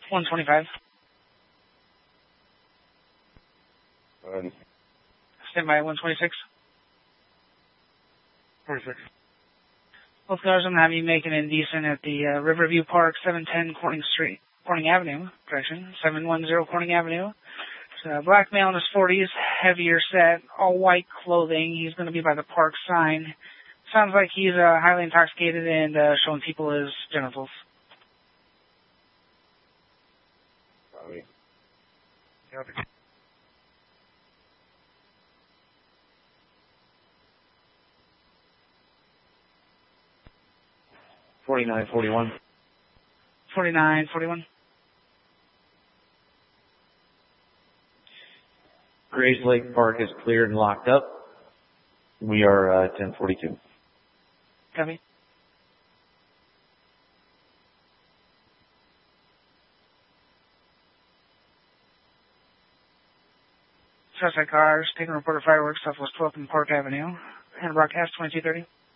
125. Stand by 126. 46. Both cars, I'm going to have you make an indecent at the Riverview Park, 710 Corning Avenue, correction, 710 Corning Avenue. It's a black male in his 40s, heavier set, all white clothing. He's going to be by the park sign. Sounds like he's highly intoxicated and showing people his genitals. Probably. Yep. $49.41. 49.41. Grays Lake Park is cleared and locked up. We are 1042. Copy. Suspect cars taking report of fireworks southwest 12th and Park Avenue. And broadcast 2230.